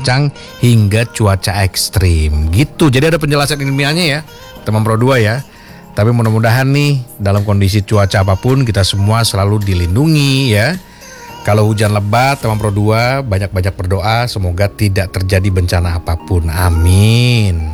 kencang hingga cuaca ekstrim. Gitu. Jadi ada penjelasan ilmiahnya ya, teman Pro 2 ya. Tapi mudah-mudahan nih dalam kondisi cuaca apapun kita semua selalu dilindungi ya. Kalau hujan lebat, teman Pro 2 banyak-banyak berdoa semoga tidak terjadi bencana apapun. Amin.